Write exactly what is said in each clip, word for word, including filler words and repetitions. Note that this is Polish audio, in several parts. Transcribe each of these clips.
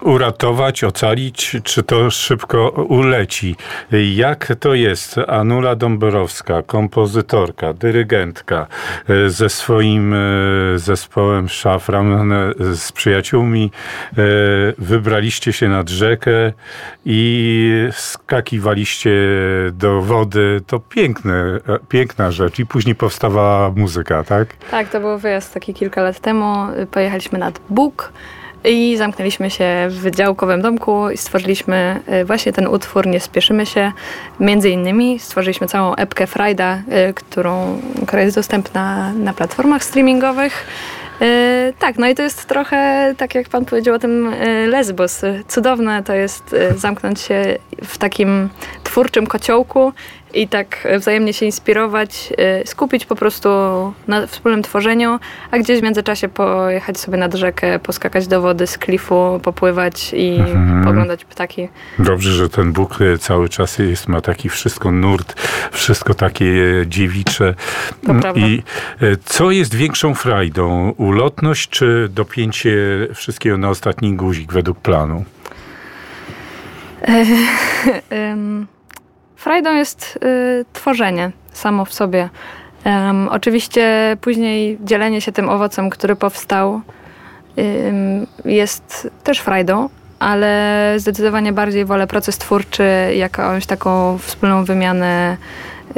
uratować, ocalić, czy to szybko uleci? Jak to jest? Anula Dąbrowska, kompozytorka, dyrygentka, ze swoim zespołem Szafran, z przyjaciółmi wybraliście się nad rzekę i skakiwaliście do wody. To piękne, piękna rzecz. I później powstawała muzyka, tak? Tak, to był wyjazd taki kilka lat temu. Pojechaliśmy nad Bóg i zamknęliśmy się w działkowym domku i stworzyliśmy właśnie ten utwór Nie spieszymy się. Między innymi stworzyliśmy całą epkę Frajda, którą, która jest dostępna na platformach streamingowych. Yy, tak, no i to jest trochę, tak jak pan powiedział o tym, yy, Lesbos. Cudowne to jest yy, zamknąć się w takim twórczym kociołku i tak wzajemnie się inspirować, yy, skupić po prostu na wspólnym tworzeniu, a gdzieś w międzyczasie pojechać sobie nad rzekę, poskakać do wody z klifu, popływać i mhm. poglądać ptaki. Dobrze, że ten Bóg cały czas jest, ma taki wszystko nurt, wszystko takie dziewicze. To prawda. I co jest większą frajdą? Ulotność czy dopięcie wszystkiego na ostatni guzik według planu? Frajdą jest y, tworzenie samo w sobie. Um, oczywiście później dzielenie się tym owocem, który powstał, ym, jest też frajdą, ale zdecydowanie bardziej wolę proces twórczy, jakąś taką wspólną wymianę y,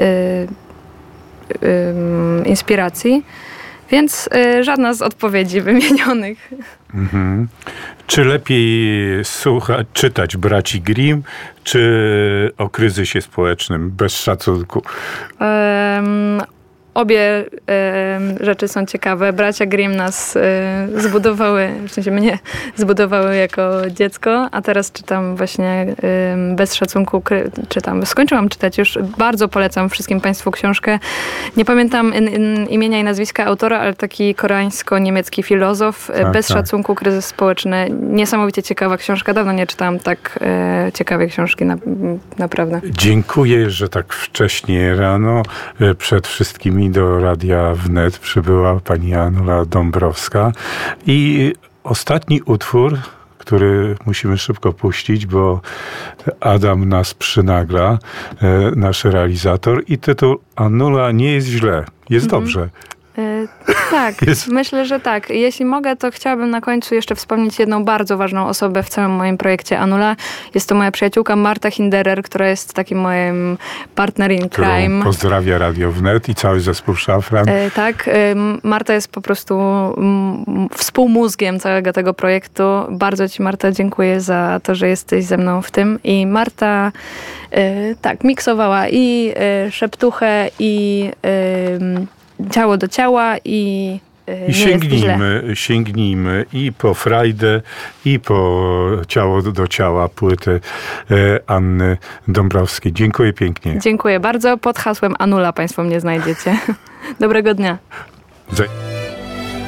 y, inspiracji. Więc y, żadna z odpowiedzi wymienionych. Mhm. Czy lepiej słuchać, czytać braci Grimm, czy o kryzysie społecznym bez szacunku? Um, Obie y, rzeczy są ciekawe. Bracia Grimm nas y, zbudowały, w sensie mnie zbudowały jako dziecko, a teraz czytam właśnie y, bez szacunku, kry, czytam. Skończyłam czytać już. Bardzo polecam wszystkim państwu książkę. Nie pamiętam in, in, imienia i nazwiska autora, ale taki koreańsko-niemiecki filozof. Tak, bez tak. szacunku, kryzys społeczny. Niesamowicie ciekawa książka. Dawno nie czytałam tak y, ciekawej książki, na, naprawdę. Dziękuję, że tak wcześnie rano y, przed wszystkimi do Radia Wnet przybyła pani Anula Dąbrowska. I ostatni utwór, który musimy szybko puścić, bo Adam nas przynagla, nasz realizator. I tytuł Anula nie jest źle, jest mhm. dobrze. Yy, tak, jest. Myślę, że tak. Jeśli mogę, to chciałabym na końcu jeszcze wspomnieć jedną bardzo ważną osobę w całym moim projekcie Anula. Jest to moja przyjaciółka Marta Hinderer, która jest takim moim partner in crime. Pozdrawia Radio Wnet i cały zespół Szafran. Yy, tak, yy, Marta jest po prostu m, współmózgiem całego tego projektu. Bardzo ci, Marta, dziękuję za to, że jesteś ze mną w tym. I Marta yy, tak, miksowała i yy, szeptuchę i yy, ciało do ciała i yy, I sięgnijmy, sięgnijmy i po Frajdę, i po ciało do ciała płyty e, Anny Dąbrowskiej. Dziękuję pięknie. Dziękuję bardzo. Pod hasłem Anula państwo mnie znajdziecie. Dobrego dnia. Dzie-